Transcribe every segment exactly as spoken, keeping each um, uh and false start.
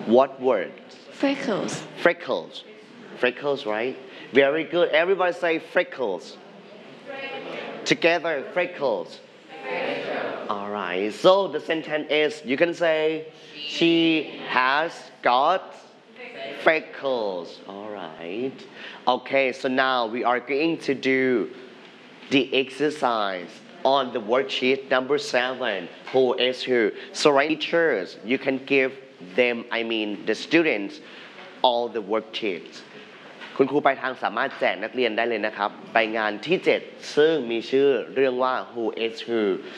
What word? Freckles. Freckles. Freckles, right? Very good. Everybody say freckles. Together, freckles. All right. So the sentence is, you can say, she has got freckles. All right. Okay, so now we are going to do the exercise on the worksheet number seven. Who is who? So right, teachers, you can give them, I mean the students, all the worksheets. คุณครูไปทางสามารถแจกนักเรียนได้เลยนะครับไปงานที่เจ็ดซึ่งมีชื่อเรื่องว่า Who is who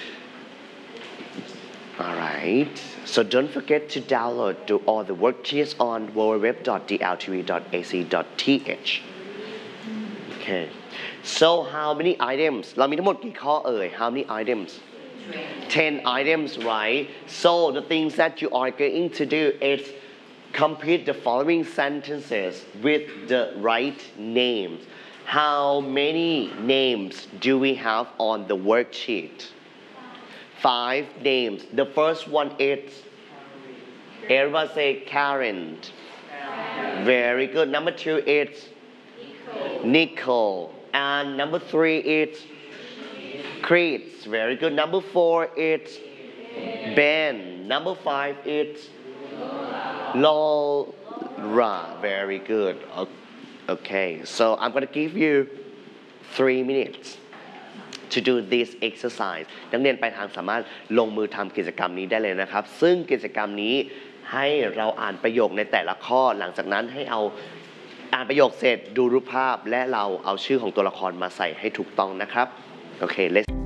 Alright so don't forget to download do all the worksheets on w w w dot d l t v dot a c dot t h Okay so how many items เรามีทั้งหมดกี่ข้อเอ่ย How many items ten items right so the things that you are going to do is complete the following sentences with the right names. How many names do we have on the worksheet? Five names. The first one is, everyone say Karen. Very good. Number two is Nicole. And number three is Chris. Very good. Number four is Ben. Number five is Laura, very good. Okay, so I'm going to give you three minutes to do this exercise. นักเรียนไปทางสามารถลงมือทำกิจกรรมนี้ได้เลยนะครับซึ่งกิจกรรมนี้ให้เราอ่านประโยคในแต่ละข้อหลังจากนั้นให้เอาอ่านประโยคเสร็จดูรูปภาพและเราเอาชื่อของตัวละครมาใส่ให้ถูกต้องนะครับโอเค let's